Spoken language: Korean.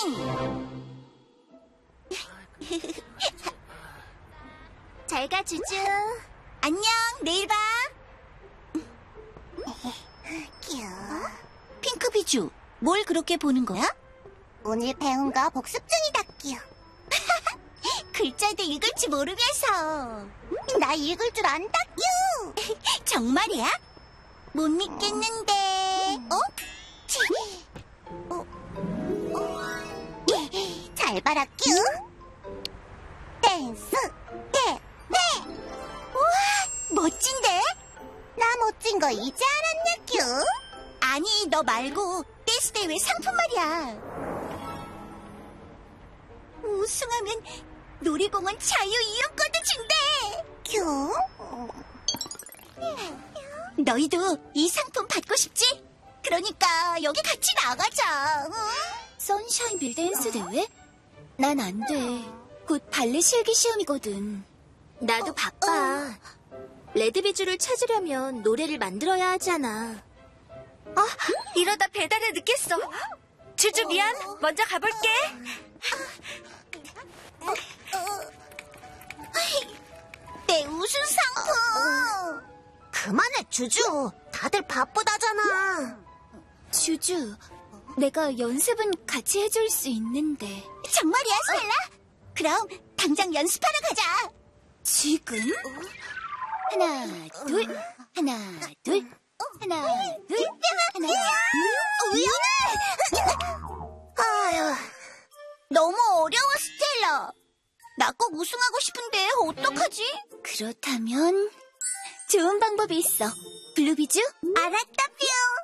잘 가, 주주. 안녕, 내일 봐. 핑크비주, 뭘 그렇게 보는 거야? 오늘 배운 거 복습 중이다, 큐. 글자도 읽을 줄 모르면서. 나 읽을 줄 안다, 큐. 정말이야? 못 믿겠는데. 치. 잘 봐라, 큐. 댄스, 네. 우와, 멋진데? 나 멋진 거 이제 알았냐, 큐? 아니, 너 말고 댄스대회 상품 말이야. 우승하면 놀이공원 자유이용권도 준대. 큐? 너희도 이 상품 받고 싶지? 그러니까 여기 같이 나가자. 응? 선샤인 빌 댄스 대회? 난 안 돼. 곧 발레 실기 시험이거든. 나도 바빠. 레드비주를 찾으려면 노래를 만들어야 하잖아. 이러다 배달을 늦겠어. 주주 미안. 먼저 가볼게. 내 우승 상품. 그만해, 주주. 다들 바쁘다잖아. 주주, 내가 연습은 같이 해줄 수 있는데. 정말이야, 스텔라? 그럼 당장 연습하러 가자. 지금? 하나, 둘, 하나, 둘, 하나, 둘, 하나, 둘. 아유, 너무 어려워, 스텔라. 나 꼭 우승하고 싶은데 어떡하지? 그렇다면 좋은 방법이 있어. 블루비주? 알았다, 뿅.